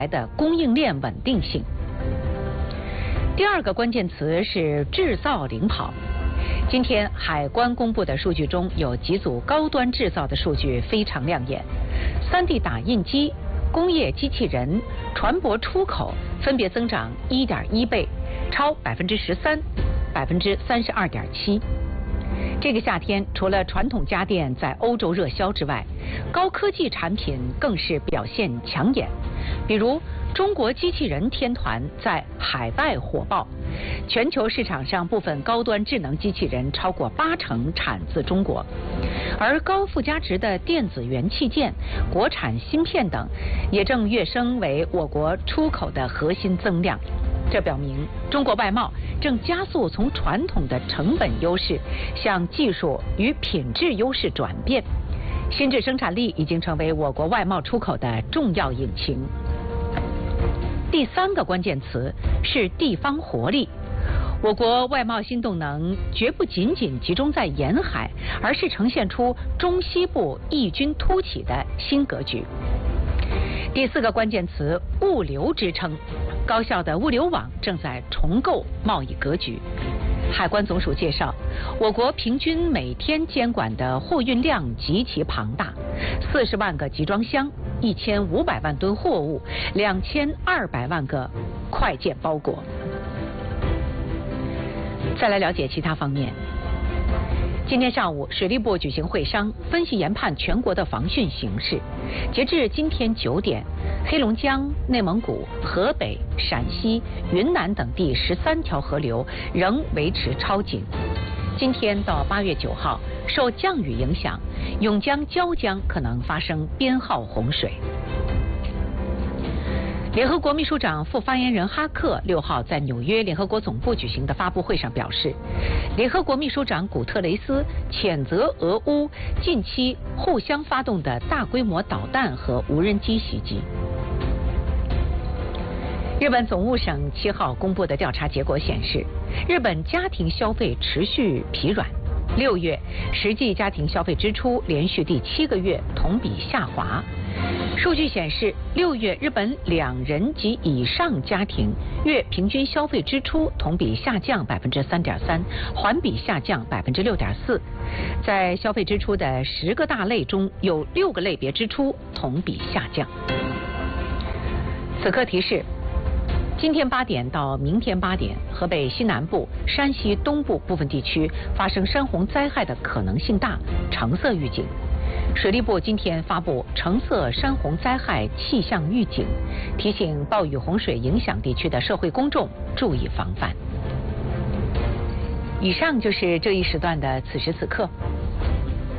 的供应链稳定性。第二个关键词是制造领跑。今天海关公布的数据中有几组高端制造的数据非常亮眼，3D 打印机、工业机器人、船舶出口分别增长1.1倍，超13%、32.7%。这个夏天，除了传统家电在欧洲热销之外，高科技产品更是表现抢眼。比如，中国机器人天团在海外火爆，全球市场上部分高端智能机器人超过80%产自中国，而高附加值的电子元器件、国产芯片等，也正跃升为我国出口的核心增量。这表明中国外贸正加速从传统的成本优势向技术与品质优势转变，新质生产力已经成为我国外贸出口的重要引擎。第3个关键词是地方活力。我国外贸新动能绝不仅仅集中在沿海，而是呈现出中西部异军突起的新格局。第4个关键词物流支撑。高效的物流网正在重构贸易格局。海关总署介绍，我国平均每天监管的货运量极其庞大，40万个集装箱、1500万吨货物、2200万个快件包裹。再来了解其他方面。今天上午，水利部举行会商，分析研判全国的防汛形势。截至今天9点，黑龙江、内蒙古、河北、陕西、云南等地13条河流仍维持超警。今天到8月9号，受降雨影响，永江、椒江可能发生编号洪水。联合国秘书长副发言人哈克6号在纽约联合国总部举行的发布会上表示，联合国秘书长古特雷斯谴责俄乌近期互相发动的大规模导弹和无人机袭击。日本总务省7号公布的调查结果显示，日本家庭消费持续疲软，6月实际家庭消费支出连续第7个月同比下滑。数据显示，6月日本2人及以上家庭月平均消费支出同比下降3.3%，环比下降6.4%。在消费支出的10个大类中，有6个类别支出同比下降。此刻提示：今天8点到明天8点，河北西南部、山西东部部分地区发生山洪灾害的可能性大，橙色预警。水利部今天发布橙色山洪灾害气象预警，提醒暴雨洪水影响地区的社会公众注意防范。以上就是这一时段的此时此刻，